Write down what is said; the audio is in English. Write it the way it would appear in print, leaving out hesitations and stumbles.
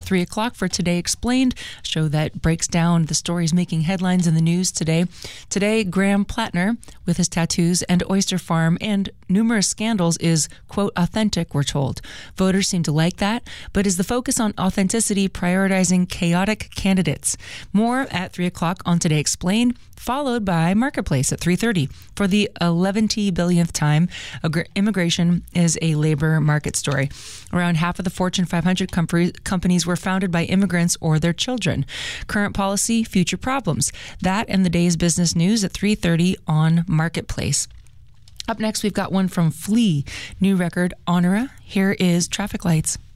3 o'clock for Today Explained, a show that breaks down the stories making headlines in the news today. Today, Graham Plattner, with his tattoos and oyster farm and numerous scandals, is, quote, authentic, we're told. Voters seem to like that, but is the focus on authenticity prioritizing chaotic candidates? More at 3 o'clock on Today Explained, followed by Marketplace at 3:30. For the 11 billionth time, immigration is a labor market story. Around half of the Fortune 500 companies were founded by immigrants or their children. Current policy, future problems. That and the day's business news at 3:30 on Marketplace. Up next, we've got one from Flea. New record, Honora. Here is Traffic Lights.